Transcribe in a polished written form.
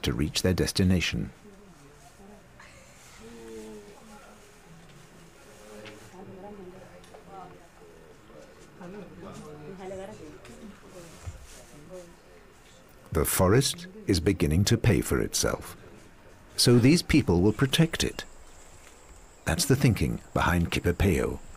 to reach their destination. The forest is beginning to pay for itself, so these people will protect it. That's the thinking behind Kipepeo.